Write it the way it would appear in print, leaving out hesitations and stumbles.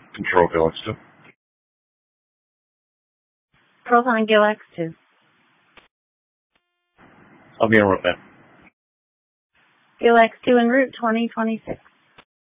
Control GilX2. Proton GilX2. I'll be en route, man. GilX2 en route 2026.